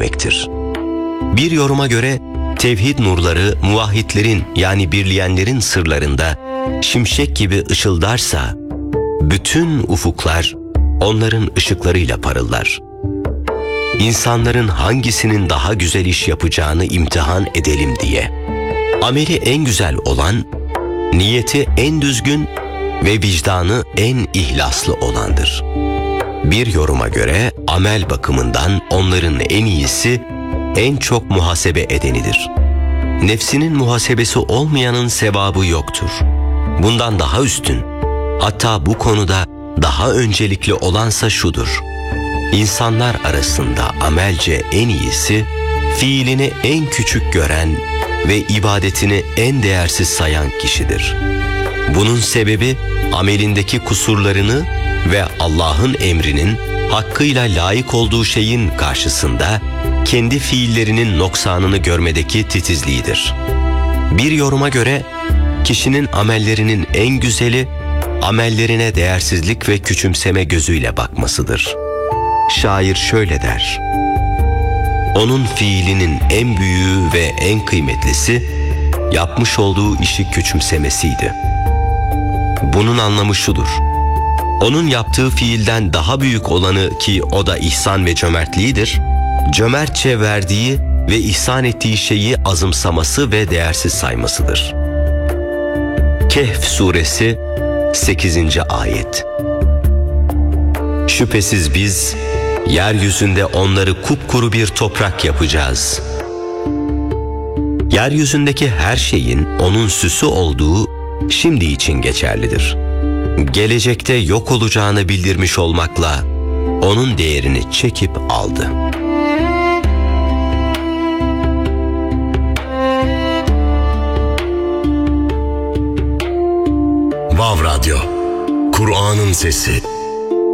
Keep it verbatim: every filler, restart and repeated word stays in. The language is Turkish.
demektir. Bir yoruma göre tevhid nurları muvahhidlerin yani birleyenlerin sırlarında şimşek gibi ışıldarsa bütün ufuklar onların ışıklarıyla parıldar. İnsanların hangisinin daha güzel iş yapacağını imtihan edelim diye. Ameli en güzel olan, niyeti en düzgün ve vicdanı en ihlaslı olandır. Bir yoruma göre amel bakımından onların en iyisi, en çok muhasebe edenidir. Nefsinin muhasebesi olmayanın sevabı yoktur. Bundan daha üstün, hatta bu konuda daha öncelikli olansa şudur: İnsanlar arasında amelce en iyisi, fiilini en küçük gören ve ibadetini en değersiz sayan kişidir. Bunun sebebi amelindeki kusurlarını ve Allah'ın emrinin hakkıyla layık olduğu şeyin karşısında kendi fiillerinin noksanını görmedeki titizliğidir. Bir yoruma göre kişinin amellerinin en güzeli, amellerine değersizlik ve küçümseme gözüyle bakmasıdır. Şair şöyle der: onun fiilinin en büyüğü ve en kıymetlisi, yapmış olduğu işi küçümsemesiydi. Bunun anlamı şudur: onun yaptığı fiilden daha büyük olanı, ki o da ihsan ve cömertliğidir, cömertçe verdiği ve ihsan ettiği şeyi azımsaması ve değersiz saymasıdır. Kehf suresi sekizinci ayet. Şüphesiz biz yeryüzünde onları kupkuru bir toprak yapacağız. Yeryüzündeki her şeyin onun süsü olduğu şimdi için geçerlidir. Gelecekte yok olacağını bildirmiş olmakla onun değerini çekip aldı. Vav Radyo, Kur'an'ın sesi.